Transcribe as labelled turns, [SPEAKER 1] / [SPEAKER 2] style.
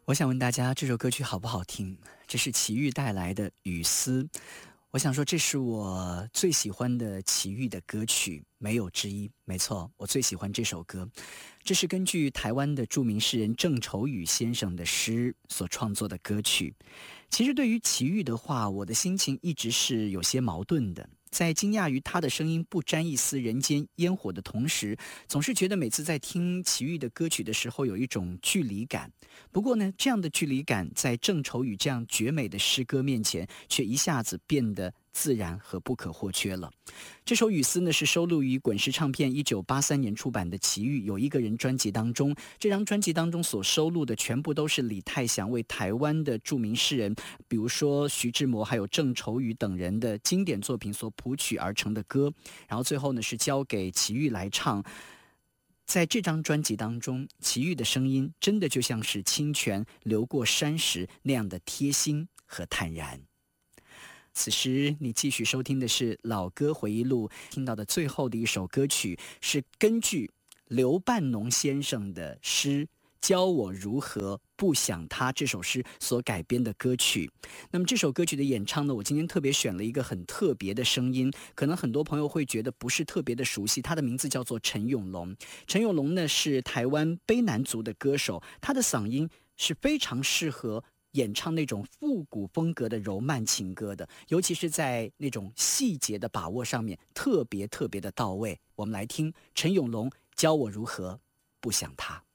[SPEAKER 1] 我想问大家，这首歌曲好不好听？这是齐豫带来的《雨丝》。我想说，这是我最喜欢的齐豫的歌曲，没有之一。没错，我最喜欢这首歌。这是根据台湾的著名诗人郑愁予先生的诗所创作的歌曲。其实对于齐豫的话，我的心情一直是有些矛盾的。在惊讶于他的声音不沾一丝人间烟火的同时，总是觉得每次在听齐豫的歌曲的时候有一种距离感。不过呢，这样的距离感在郑愁予这样绝美的诗歌面前，却一下子变得自然和不可或缺了。这首《雨丝》呢，是收录于滚石唱片1983年出版的齐豫有一个人专辑当中。这张专辑当中所收录的全部都是李泰祥为台湾的著名诗人，比如说徐志摩还有郑愁予等人的经典作品所谱曲而成的歌，然后最后呢是交给齐豫来唱。在这张专辑当中，齐豫的声音真的就像是清泉流过山石那样的贴心和坦然。此时你继续收听的是老歌回忆录，听到的最后的一首歌曲是根据刘半农先生的诗教我如何不想他这首诗所改编的歌曲。那么这首歌曲的演唱呢，我今天特别选了一个很特别的声音，可能很多朋友会觉得不是特别的熟悉，他的名字叫做陈永龙。陈永龙呢是台湾卑南族的歌手，他的嗓音是非常适合演唱那种复古风格的柔慢情歌的，尤其是在那种细节的把握上面特别的到位。我们来听陈永龙教我如何不想他。